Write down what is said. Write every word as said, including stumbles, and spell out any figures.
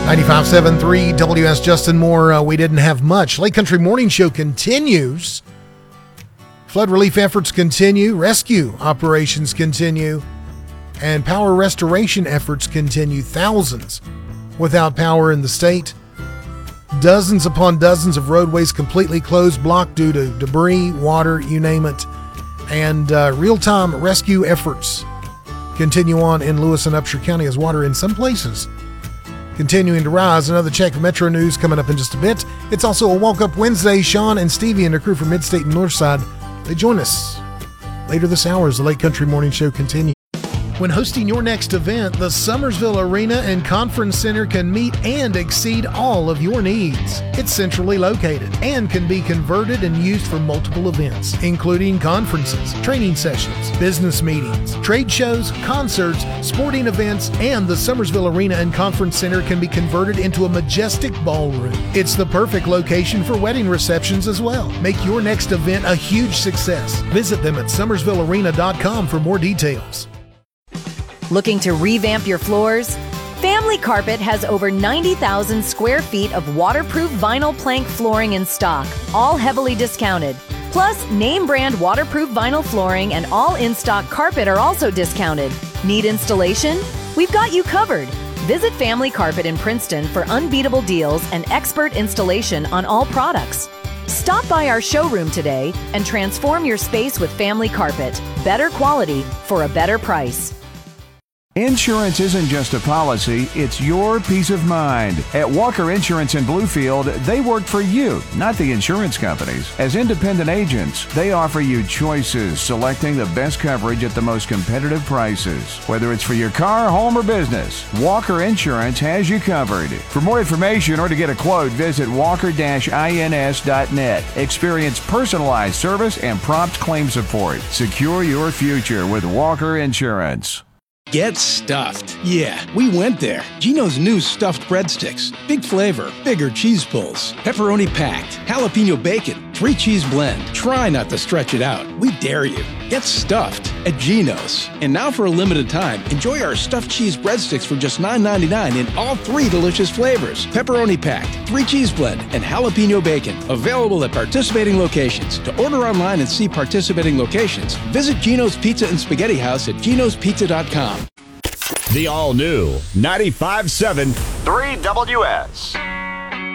ninety-five point seven point three W S Justin Moore. Uh, we didn't have much. Lake Country Morning Show continues. Flood relief efforts continue. Rescue operations continue. And power restoration efforts continue. Thousands without power in the state. Dozens upon dozens of roadways completely closed, blocked due to debris, water, you name it. And uh, real-time rescue efforts continue on in Lewis and Upshur County as water in some places continuing to rise. Another check of Metro News coming up in just a bit. It's also a Woke Up Wednesday. Sean and Stevie and their crew from Midstate and Northside, they join us later this hour as the Lake Country Morning Show continues. When hosting your next event, the Summersville Arena and Conference Center can meet and exceed all of your needs. It's centrally located and can be converted and used for multiple events, including conferences, training sessions, business meetings, trade shows, concerts, sporting events, and the Summersville Arena and Conference Center can be converted into a majestic ballroom. It's the perfect location for wedding receptions as well. Make your next event a huge success. Visit them at summersville arena dot com for more details. Looking to revamp your floors? Family Carpet has over ninety thousand square feet of waterproof vinyl plank flooring in stock, all heavily discounted. Plus, name brand waterproof vinyl flooring and all in-stock carpet are also discounted. Need installation? We've got you covered. Visit Family Carpet in Princeton for unbeatable deals and expert installation on all products. Stop by our showroom today and transform your space with Family Carpet. Better quality for a better price. Insurance isn't just a policy, it's your peace of mind. At Walker Insurance in Bluefield, they work for you, not the insurance companies. As independent agents, they offer you choices, selecting the best coverage at the most competitive prices. Whether it's for your car, home, or business, Walker Insurance has you covered. For more information or to get a quote, visit walker dash ins dot net. Experience personalized service and prompt claim support. Secure your future with Walker Insurance. Get stuffed. Yeah, we went there. Gino's new stuffed breadsticks. Big flavor, bigger cheese pulls, pepperoni packed, jalapeno bacon, three cheese blend. Try not to stretch it out. We dare you. Get stuffed at Gino's. And now for a limited time, enjoy our stuffed cheese breadsticks for just nine ninety-nine in all three delicious flavors. Pepperoni packed, three cheese blend, and jalapeno bacon. Available at participating locations. To order online and see participating locations, visit Gino's Pizza and Spaghetti House at ginos pizza dot com. The all-new ninety-five point seven three W S.